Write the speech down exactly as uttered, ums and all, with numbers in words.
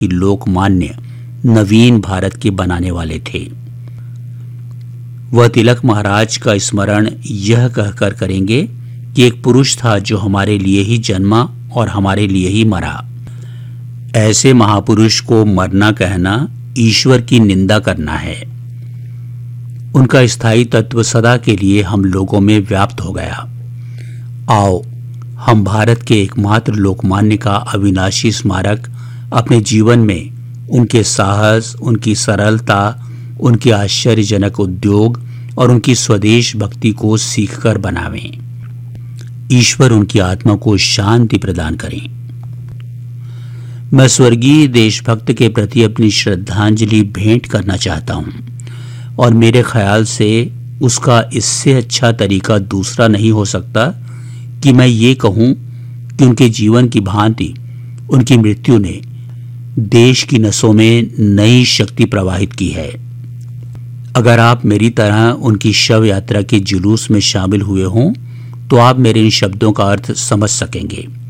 कि लोकमान्य नवीन भारत के बनाने वाले थे। वह तिलक महाराज का स्मरण यह कहकर करेंगे कि एक पुरुष था जो हमारे लिए ही जन्मा और हमारे लिए ही मरा। ऐसे महापुरुष को मरना कहना ईश्वर की निंदा करना है। उनका स्थायी तत्व सदा के लिए हम लोगों में व्याप्त हो गया। आओ हम भारत के एकमात्र लोकमान्य का अविनाशी स्मारक अपने जीवन में उनके साहस, उनकी सरलता, उनके आश्चर्यजनक उद्योग और उनकी स्वदेश भक्ति को सीखकर बनावें। ईश्वर उनकी आत्मा को शांति प्रदान करें। मैं स्वर्गीय देशभक्त के प्रति अपनी श्रद्धांजलि भेंट करना चाहता हूं और मेरे ख्याल से उसका इससे अच्छा तरीका दूसरा नहीं हो सकता कि मैं ये कहूं कि उनके जीवन की भांति उनकी मृत्यु ने देश की नसों में नई शक्ति प्रवाहित की है। अगर आप मेरी तरह उनकी शव यात्रा के जुलूस में शामिल हुए हों तो आप मेरे इन शब्दों का अर्थ समझ सकेंगे।